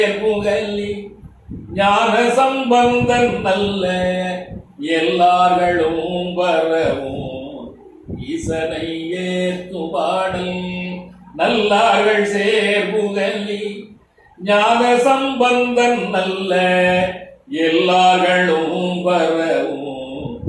புகழி ஞான சம்பந்தன் நல்ல எல்லார்களும் வரவும் ஈசனை ஏத்து பாடல் நல்லார்கள் சேர்புகழி ஞான சம்பந்தன் நல்ல எல்லார்களும் வரவும்